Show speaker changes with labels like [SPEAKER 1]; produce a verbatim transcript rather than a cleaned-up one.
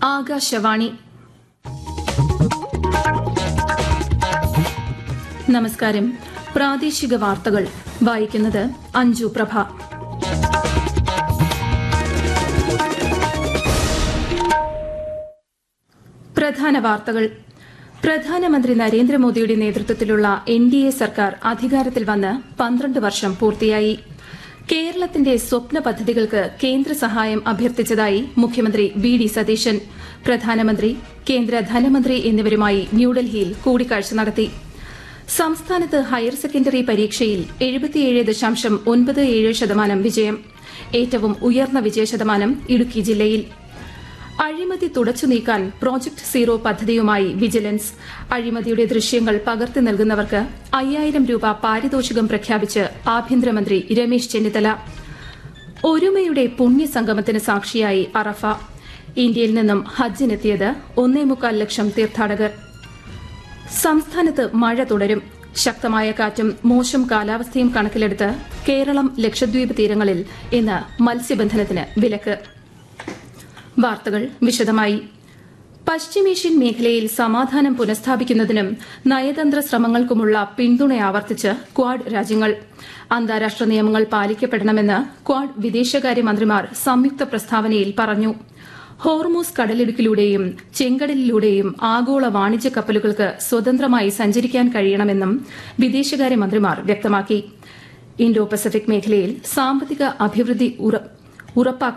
[SPEAKER 1] ആകാശവാണി. നമസ്കാരം. പ്രാദേശിക വാർത്തകൾ വായിക്കുന്നത് അഞ്ജു പ്രഭ. പ്രധാന വാർത്തകൾ. പ്രധാനമന്ത്രി നരേന്ദ്രമോദിയുടെ നേതൃത്വത്തിലുള്ള എൻ ഡി എ സർക്കാർ അധികാരത്തിൽ വന്ന് പന്ത്രണ്ട് വർഷം പൂർത്തിയായി. കേരളത്തിന്റെ സ്വപ്ന പദ്ധതികൾക്ക് കേന്ദ്ര സഹായം അഭ്യർത്ഥിച്ചതായി മുഖ്യമന്ത്രി വി ഡി സതീശൻ. പ്രധാനമന്ത്രി, കേന്ദ്ര ധനമന്ത്രി എന്നിവരുമായി ന്യൂഡൽഹിയിൽ കൂടിക്കാഴ്ച നടത്തി. സംസ്ഥാനത്ത് ഹയർ സെക്കൻഡറി പരീക്ഷയിൽ എഴുപത്തിയേഴ് ദശാംശം ഒൻപത് ഏഴ് ശതമാനം വിജയം. ഏറ്റവും ഉയർന്ന വിജയശതമാനം ഇടുക്കി ജില്ലയിൽ. അഴിമതി തുടച്ചു നീക്കാൻ പ്രോജക്ട് സീറോ പദ്ധതിയുമായി വിജിലൻസ്. അഴിമതിയുടെ ദൃശ്യങ്ങൾ പകർത്തി നൽകുന്നവർക്ക് അയ്യായിരം രൂപ പാരിതോഷികം പ്രഖ്യാപിച്ച് ആഭ്യന്തരമന്ത്രി രമേശ് ചെന്നിത്തല. ഒരുമയുടെ പുണ്യസംഗമത്തിന് സാക്ഷിയായി അറഫ. ഇന്ത്യയിൽ നിന്നും ഹജ്ജിനെത്തിയത് ഒന്നേമുക്കാൽ ലക്ഷം തീർത്ഥാടകർ. സംസ്ഥാനത്ത് മഴ തുടരും. ശക്തമായ കാറ്റും മോശം കാലാവസ്ഥയും കണക്കിലെടുത്ത് കേരളം, ലക്ഷദ്വീപ് തീരങ്ങളിൽ ഇന്ന് മത്സ്യബന്ധനത്തിന് വിലക്ക്. വാർത്തകൾ വിശദമായി. പശ്ചിമേഷ്യൻ മേഖലയിൽ സമാധാനം പുനഃസ്ഥാപിക്കുന്നതിനും നയതന്ത്ര ശ്രമങ്ങൾക്കുമുള്ള പിന്തുണ ആവർത്തിച്ച് ക്വാഡ് രാജ്യങ്ങൾ. അന്താരാഷ്ട്ര നിയമങ്ങൾ പാലിക്കപ്പെടണമെന്ന് ക്വാഡ് വിദേശകാര്യമന്ത്രിമാർ സംയുക്ത പ്രസ്താവനയിൽ പറഞ്ഞു. ഹോർമൂസ് കടലിടുക്കിലൂടെയും ചെങ്കടലിലൂടെയും ആഗോള വാണിജ്യ കപ്പലുകൾക്ക് സ്വതന്ത്രമായി സഞ്ചരിക്കാൻ കഴിയണമെന്നും വിദേശകാര്യമന്ത്രിമാർ വ്യക്തമാക്കി. ഇന്തോ പസഫിക് മേഖലയിൽ സാമ്പത്തിക അഭിവൃദ്ധി ഉറപ്പാക്കുക